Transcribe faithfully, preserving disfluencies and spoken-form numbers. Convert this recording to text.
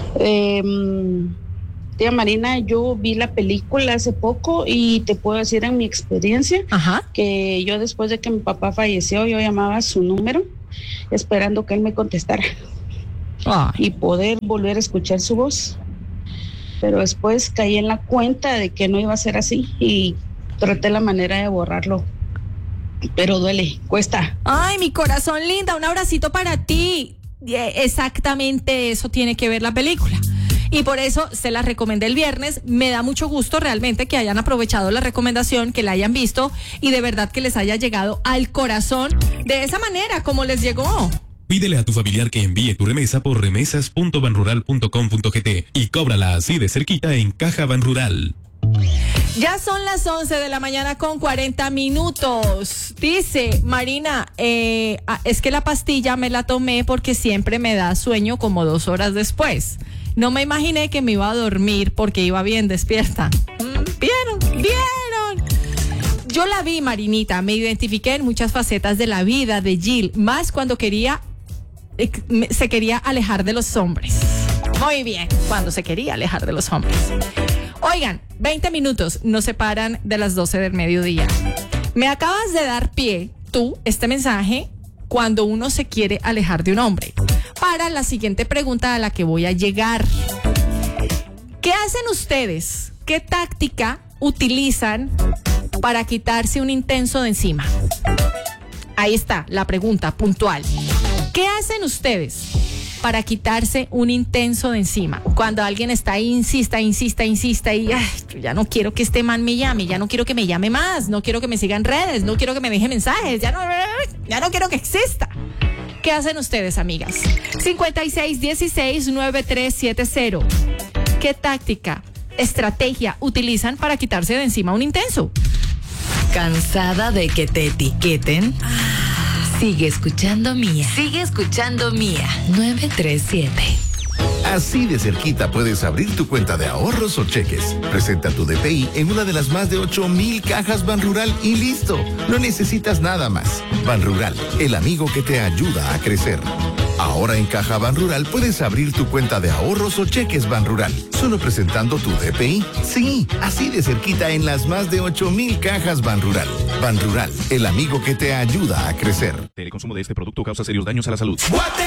Eh, tía Marina, yo vi la película hace poco y te puedo decir en mi experiencia Ajá. que yo después de que mi papá falleció, yo llamaba su número esperando que él me contestara Ay. y poder volver a escuchar su voz. Pero después caí en la cuenta de que no iba a ser así y traté la manera de borrarlo. Pero duele, cuesta. Ay, mi corazón linda, un abracito para ti. Exactamente eso tiene que ver la película. Y por eso se la recomendé el viernes. Me da mucho gusto realmente que hayan aprovechado la recomendación, que la hayan visto y de verdad que les haya llegado al corazón de esa manera como les llegó. Pídele a tu familiar que envíe tu remesa por remesas punto banrural punto com punto gt y cóbrala así de cerquita en Caja Banrural. Ya son las once de la mañana con cuarenta minutos. Dice Marina, eh, es que la pastilla me la tomé porque siempre me da sueño como dos horas después. No me imaginé que me iba a dormir porque iba bien despierta. ¿Vieron? ¿Vieron? Yo la vi, Marinita, me identifiqué en muchas facetas de la vida de Jill, más cuando quería, eh, se quería alejar de los hombres. Muy bien, cuando se quería alejar de los hombres. Oigan, veinte minutos nos separan de las doce del mediodía. Me acabas de dar pie, tú, este mensaje, cuando uno se quiere alejar de un hombre, para la siguiente pregunta a la que voy a llegar. ¿Qué hacen ustedes? ¿Qué táctica utilizan para quitarse un intenso de encima? Ahí está la pregunta puntual. ¿Qué hacen ustedes para quitarse un intenso de encima? Cuando alguien está ahí, insista, insista, insista y ay, yo ya no quiero que este man me llame, ya no quiero que me llame más, no quiero que me siga en redes, no quiero que me deje mensajes, ya no, ya no quiero que exista. ¿Qué hacen ustedes, amigas? cincuenta y seis dieciséis noventa y tres setenta. ¿Qué táctica, estrategia utilizan para quitarse de encima un intenso? ¿Cansada de que te etiqueten? Sigue escuchando Mía. Sigue escuchando Mía. nueve tres siete. Así de cerquita puedes abrir tu cuenta de ahorros o cheques. Presenta tu D P I en una de las más de ocho mil cajas Banrural y listo. No necesitas nada más. Banrural, el amigo que te ayuda a crecer. Ahora en Caja Banrural puedes abrir tu cuenta de ahorros o cheques Banrural, solo presentando tu D P I. Sí, así de cerquita en las más de ocho mil cajas Banrural. Banrural, el amigo que te ayuda a crecer. El consumo de este producto causa serios daños a la salud.